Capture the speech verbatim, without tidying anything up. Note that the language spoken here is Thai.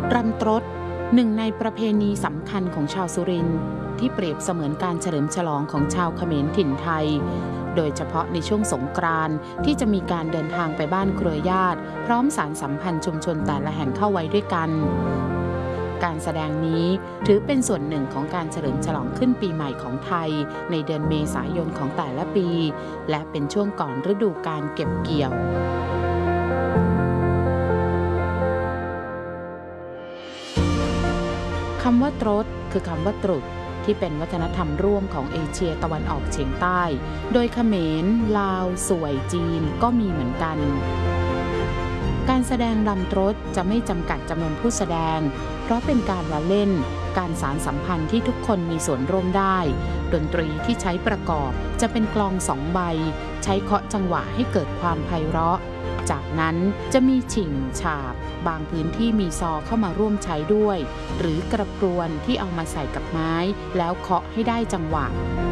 รำตรดหนึ่งในประเพณีสำคัญของชาวสุรินทร์ที่เปรียบเสมือนการเฉลิมฉลองของชาวเขมรถิ่นไทยโดยเฉพาะในช่วงสงกรานต์ที่จะมีการเดินทางไปบ้านเครือญาติพร้อมสานสัมพันธ์ชุมชนแต่ละแห่งเข้าไว้ด้วยกันการแสดงนี้ถือเป็นส่วนหนึ่งของการเฉลิมฉลองขึ้นปีใหม่ของไทยในเดือนเมษายนของแต่ละปีและเป็นช่วงก่อนฤดูการเก็บเกี่ยวคำว่าตรดคือคำว่าตรุษที่เป็นวัฒนธรรมร่วมของเอเชียตะวันออกเฉียงใต้โดยเขมรลาวสวยจีนก็มีเหมือนกันการแสดงรำตรดจะไม่จำกัดจำนวนผู้แสดงเพราะเป็นการละเล่นการสานสัมพันธ์ที่ทุกคนมีส่วนร่วมได้ดนตรีที่ใช้ประกอบจะเป็นกลองสองใบใช้เคาะจังหวะให้เกิดความไพเราะจากนั้นจะมีฉิ่งฉาบบางพื้นที่มีซอเข้ามาร่วมใช้ด้วยหรือกระปรวนที่เอามาใส่กับไม้แล้วเคาะให้ได้จังหวะ